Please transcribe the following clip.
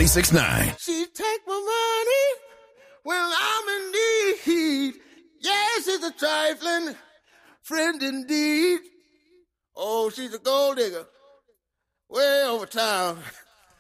96.9. She take my money when I'm in need. Yes, she's a trifling friend indeed. Oh, she's a gold digger way over town.